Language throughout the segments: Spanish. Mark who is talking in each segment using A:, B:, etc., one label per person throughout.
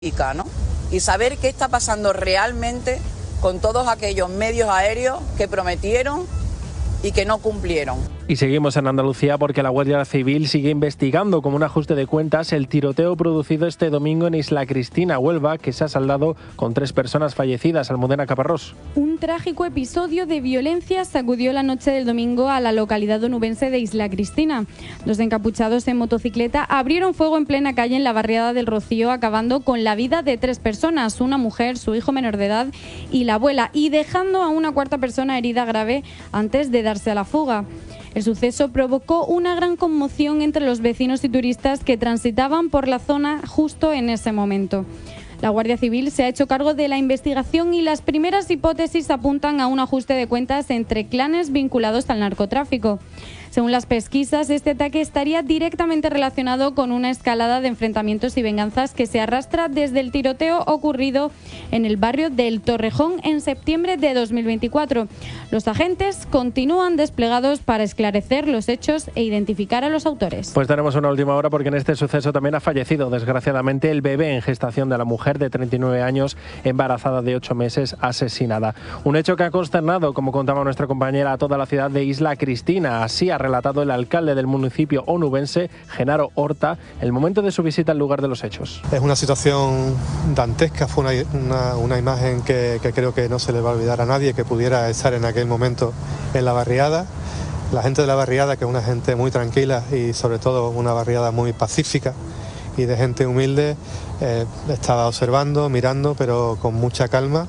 A: ¿no? Y saber qué está pasando realmente con todos aquellos medios aéreos que prometieron y que no cumplieron.
B: Y seguimos en Andalucía porque la Guardia Civil sigue investigando como un ajuste de cuentas el tiroteo producido este domingo en Isla Cristina, Huelva, que se ha saldado con 3 personas fallecidas. Almudena Caparrós.
C: Un trágico episodio de violencia sacudió la noche del domingo a la localidad onubense de Isla Cristina. 2 encapuchados en motocicleta abrieron fuego en plena calle en la barriada del Rocío, acabando con la vida de 3 personas, una mujer, su hijo menor de edad y la abuela, y dejando a una 4ª persona herida grave antes de darse a la fuga. El suceso provocó una gran conmoción entre los vecinos y turistas que transitaban por la zona justo en ese momento. La Guardia Civil se ha hecho cargo de la investigación y las primeras hipótesis apuntan a un ajuste de cuentas entre clanes vinculados al narcotráfico. Según las pesquisas, este ataque estaría directamente relacionado con una escalada de enfrentamientos y venganzas que se arrastra desde el tiroteo ocurrido en el barrio del Torrejón en septiembre de 2024. Los agentes continúan desplegados para esclarecer los hechos e identificar a los autores.
B: Pues tenemos una última hora porque en este suceso también ha fallecido, desgraciadamente, el bebé en gestación de la mujer de 39 años, embarazada de 8 meses, asesinada. Un hecho que ha consternado, como contaba nuestra compañera, a toda la ciudad de Isla Cristina. Así ha relatado el alcalde del municipio onubense, Genaro Horta, el momento de su visita al lugar de los hechos.
D: Es una situación dantesca, fue una imagen que creo que no se le va a olvidar a nadie que pudiera estar en aquel momento en la barriada. La gente de la barriada, que es una gente muy tranquila y sobre todo una barriada muy pacífica y de gente humilde, estaba observando, mirando, pero con mucha calma.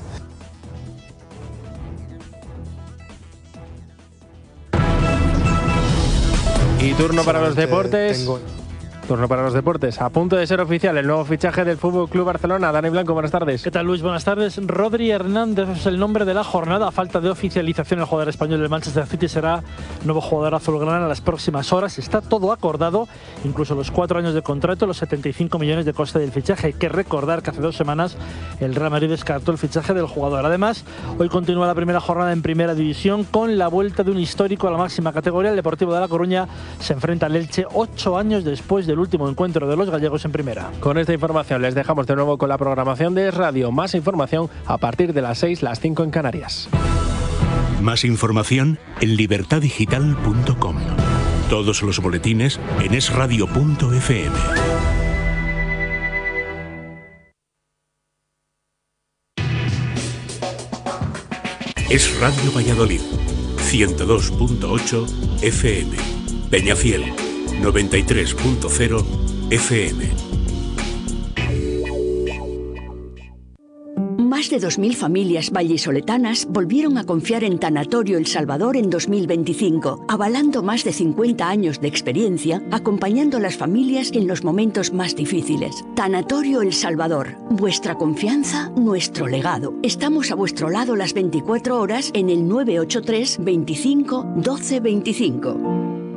B: Y turno para los deportes. Turno para los deportes. A punto de ser oficial el nuevo fichaje del Fútbol Club Barcelona. Dani Blanco, buenas tardes.
E: ¿Qué tal, Luis? Buenas tardes. Rodri Hernández es el nombre de la jornada. A falta de oficialización, el jugador español del Manchester City será nuevo jugador azulgrana en las próximas horas. Está todo acordado, incluso los 4 años de contrato, los 75 millones de coste del fichaje. Hay que recordar que hace 2 semanas el Real Madrid descartó el fichaje del jugador. Además, hoy continúa la primera jornada en Primera División con la vuelta de un histórico a la máxima categoría. El Deportivo de La Coruña se enfrenta al Elche 8 años después del último encuentro de los gallegos en primera.
B: Con esta información les dejamos de nuevo con la programación de Radio. Más información a partir de las 6, las 5 en Canarias.
F: Más información en libertadigital.com. Todos los boletines en esradio.fm. Es Radio Valladolid, 102.8 FM. Peñafiel, 93.0 FM.
G: Más de 2.000 familias vallisoletanas volvieron a confiar en Tanatorio El Salvador en 2025, avalando más de 50 años de experiencia, acompañando a las familias en los momentos más difíciles. Tanatorio El Salvador, vuestra confianza, nuestro legado. Estamos a vuestro lado las 24 horas en el 983 25 12 25.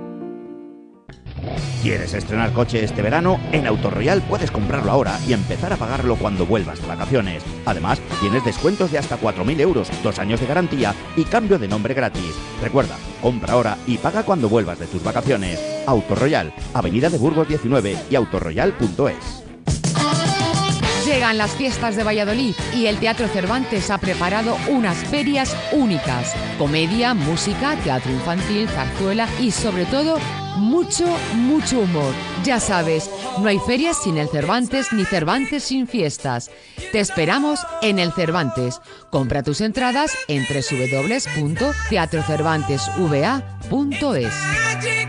H: ¿Quieres estrenar coche este verano? En Autoroyal puedes comprarlo ahora y empezar a pagarlo cuando vuelvas de vacaciones. Además, tienes descuentos de hasta 4.000 euros, 2 años de garantía y cambio de nombre gratis. Recuerda, compra ahora y paga cuando vuelvas de tus vacaciones. Autoroyal, Avenida de Burgos 19 y autoroyal.es.
I: Llegan las fiestas de Valladolid y el Teatro Cervantes ha preparado unas ferias únicas. Comedia, música, teatro infantil, zarzuela y sobre todo mucho humor. Ya sabes, no hay ferias sin el Cervantes ni Cervantes sin fiestas. Te esperamos en el Cervantes. Compra tus entradas en www.teatrocervantesva.es.